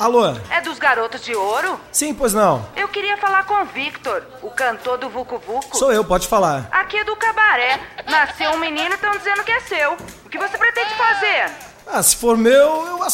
Alô? É dos Garotos de Ouro? Sim, pois não. Eu queria falar com o Victor, o cantor do Vucu Vucu. Sou eu, pode falar. Aqui é do Cabaré. Nasceu um menino e estão dizendo que é seu. O que você pretende fazer? Se for meu, eu